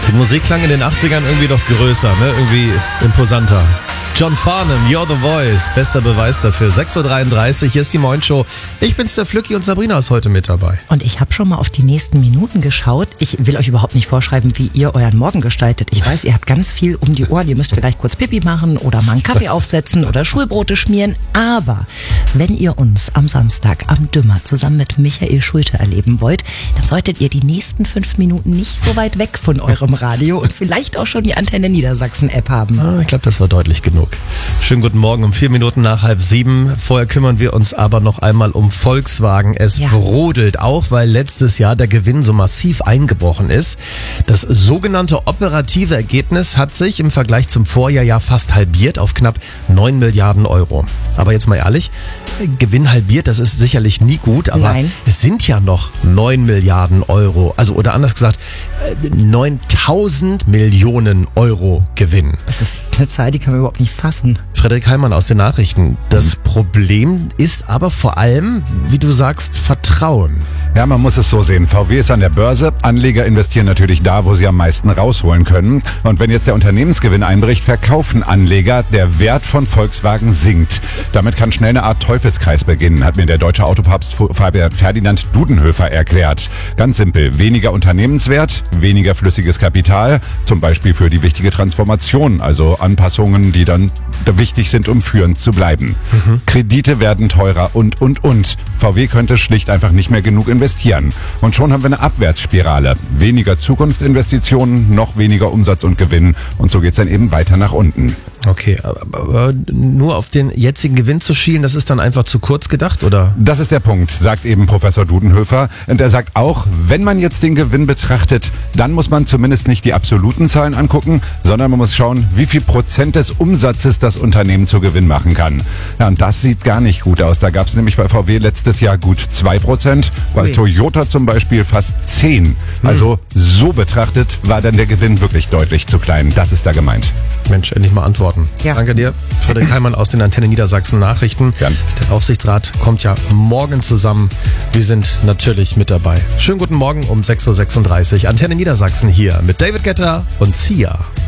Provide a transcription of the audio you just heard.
Die Musik klang in den 80ern irgendwie doch größer, ne? Irgendwie imposanter. John Farnham, You're the Voice, bester Beweis dafür. 6.33 Uhr, hier ist die Moin-Show. Ich bin's, der Flücki, und Sabrina ist heute mit dabei. Und ich habe schon mal auf die nächsten Minuten geschaut. Ich will euch überhaupt nicht vorschreiben, wie ihr euren Morgen gestaltet. Ich weiß, ihr habt ganz viel um die Ohren. Ihr müsst vielleicht kurz Pipi machen oder mal einen Kaffee aufsetzen oder Schulbrote schmieren. Aber wenn ihr uns am Samstag am Dümmer zusammen mit Michael Schulte erleben wollt, dann solltet ihr die nächsten 5 Minuten nicht so weit weg von eurem Radio und vielleicht auch schon die Antenne Niedersachsen-App haben. Ich glaube, das war deutlich genug. Schönen guten Morgen, um 4 Minuten nach 6:30. Vorher kümmern wir uns aber noch einmal um Volkswagen. Es brodelt auch, weil letztes Jahr der Gewinn so massiv eingebrochen ist. Das sogenannte operative Ergebnis hat sich im Vergleich zum Vorjahr fast halbiert auf knapp 9 Milliarden Euro. Aber jetzt mal ehrlich, Gewinn halbiert, das ist sicherlich nie gut, aber es sind ja noch 9 Milliarden Euro. Also, oder anders gesagt, 9.000 Millionen Euro Gewinn. Das ist eine Zahl, die kann man überhaupt nicht fassen. Frederik Heimann aus den Nachrichten. Das Problem ist aber vor allem, wie du sagst, Vertrauen. Ja, man muss es so sehen. VW ist an der Börse. Anleger investieren natürlich da, wo sie am meisten rausholen können. Und wenn jetzt der Unternehmensgewinn einbricht, verkaufen Anleger. Der Wert von Volkswagen sinkt. Damit kann schnell eine Art Teufelskreis beginnen, hat mir der deutsche Autopapst Ferdinand Dudenhöfer erklärt. Ganz simpel. Weniger Unternehmenswert, weniger flüssiges Kapital. Zum Beispiel für die wichtige Transformation. Also Anpassungen, die dann wichtig sind, um führend zu bleiben. Kredite werden teurer und. VW könnte schlicht einfach nicht mehr genug investieren. Und schon haben wir eine Abwärtsspirale. Weniger Zukunftsinvestitionen, noch weniger Umsatz und Gewinn. Und so geht's dann eben weiter nach unten. Okay, aber nur auf den jetzigen Gewinn zu schielen, das ist dann einfach zu kurz gedacht, oder? Das ist der Punkt, sagt eben Professor Dudenhöfer. Und er sagt auch, wenn man jetzt den Gewinn betrachtet, dann muss man zumindest nicht die absoluten Zahlen angucken, sondern man muss schauen, wie viel Prozent des Umsatzes das Unternehmen zu Gewinn machen kann. Ja, und das sieht gar nicht gut aus. Da gab es nämlich bei VW letztes Jahr gut 2%, bei Toyota zum Beispiel fast 10%. Also so betrachtet war dann der Gewinn wirklich deutlich zu klein. Das ist da gemeint. Mensch, endlich mal antworten. Ja. Danke dir, Frederik Heimann aus den Antenne Niedersachsen Nachrichten. Gern. Der Aufsichtsrat kommt ja morgen zusammen. Wir sind natürlich mit dabei. Schönen guten Morgen um 6.36 Uhr. Antenne Niedersachsen hier mit David Guetta und Sia.